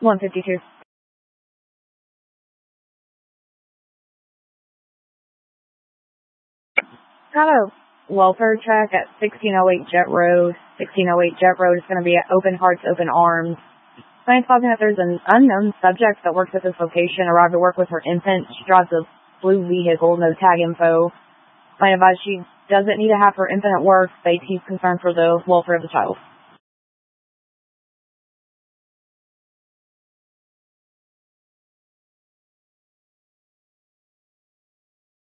152. Got a welfare check at 1608 Jet Road. 1608 Jet Road is going to be at Open Hearts, Open Arms. Client's talking that there's an unknown subject that works at this location, arrived to work with her infant. She drives a blue vehicle, no tag info. Client advised she doesn't need to have her infant at work, but he's concerned for the welfare of the child.